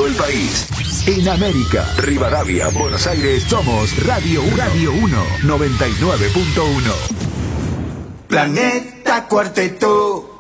todo el país. En América, Rivadavia, Buenos Aires, somos Radio 1, 99.1. Planeta Cuarteto.